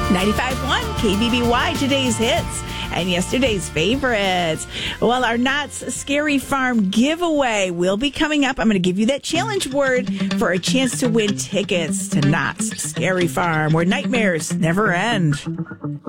95.1 KBBY, today's hits and yesterday's favorites. Well, our Knott's Scary Farm giveaway will be coming up. I'm going to give you that challenge word for a chance to win tickets to Knott's Scary Farm, where nightmares never end.